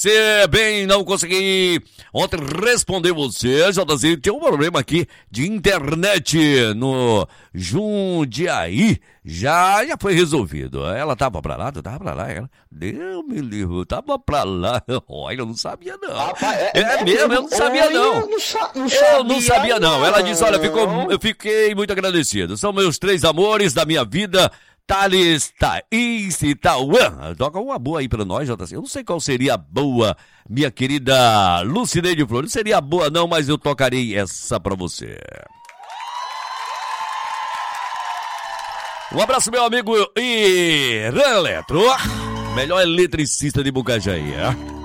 Se bem, não consegui ontem responder você, JZ, tem um problema aqui de internet no Jundiaí, já foi resolvido. Ela tava pra lá, ela, Deus me livre, tava pra lá. Olha, eu não sabia não. Rapaz, mesmo, eu não sabia não. Eu não sabia não. Ela disse, olha, eu fiquei muito agradecido. São meus 3 amores da minha vida. Thales, Thaís e Tauã. Toca uma boa aí pra nós, JC. Eu não sei qual seria a boa, minha querida Lucineide Flores. Não seria boa não, mas eu tocarei essa pra você. Um abraço, meu amigo Irã Eletro. Melhor eletricista de Bucajaí,